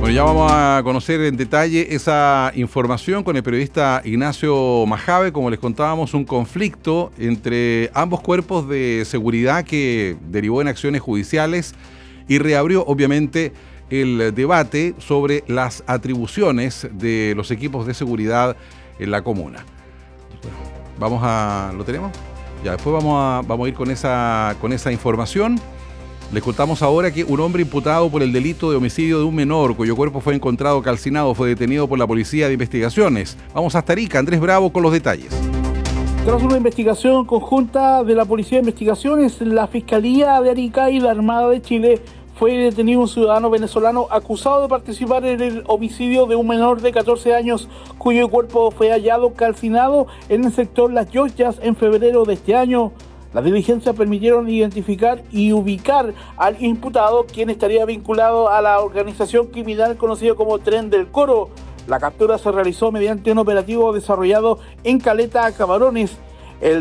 Bueno, ya vamos a conocer en detalle esa información con el periodista Ignacio Majave. Como les contábamos, un conflicto entre ambos cuerpos de seguridad que derivó en acciones judiciales y reabrió, obviamente, el debate sobre las atribuciones de los equipos de seguridad en la comuna. ¿Lo tenemos? Ya, después vamos a ir con esa información. Les contamos ahora que un hombre imputado por el delito de homicidio de un menor, cuyo cuerpo fue encontrado calcinado, fue detenido por la Policía de Investigaciones. Vamos hasta Arica, Andrés Bravo con los detalles. Tras una investigación conjunta de la Policía de Investigaciones, la Fiscalía de Arica y la Armada de Chile, fue detenido un ciudadano venezolano acusado de participar en el homicidio de un menor de 14 años, cuyo cuerpo fue hallado calcinado en el sector Las Lloyas en febrero de este año. Las diligencias permitieron identificar y ubicar al imputado, quien estaría vinculado a la organización criminal conocida como Tren del Coro. La captura se realizó mediante un operativo desarrollado en Caleta Camarones.